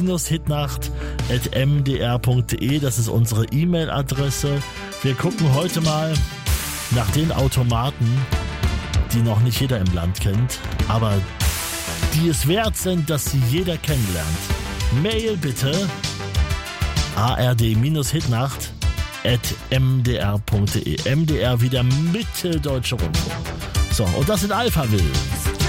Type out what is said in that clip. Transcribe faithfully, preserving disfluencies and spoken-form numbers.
hitnacht at m d r punkt d e. Das ist unsere E-Mail-Adresse. Wir gucken heute mal nach den Automaten, die noch nicht jeder im Land kennt, aber die es wert sind, dass sie jeder kennenlernt. Mail bitte a r d hitnacht at m d r punkt d e. M D R wie der Mitteldeutsche Rundfunk. So, und das sind Alphaville.